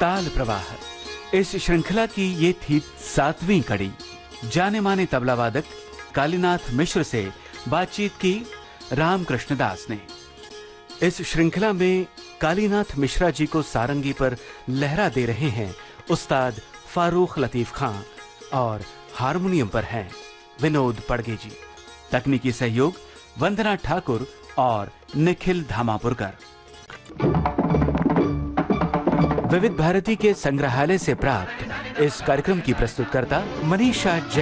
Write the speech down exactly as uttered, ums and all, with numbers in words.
ताल प्रवाह। इस श्रृंखला की ये थी सातवीं कड़ी। जाने माने तबला वादक कालीनाथ मिश्र से बातचीत की रामकृष्ण दास ने। इस श्रृंखला में कालीनाथ मिश्रा जी को सारंगी पर लहरा दे रहे हैं उस्ताद फारूक लतीफ खां और हारमोनियम पर हैं विनोद पड़गे जी। तकनीकी सहयोग वंदना ठाकुर और निखिल धामापुरकर। विविध भारती के संग्रहालय से प्राप्त इस कार्यक्रम की प्रस्तुतकर्ता मनीषा जैन।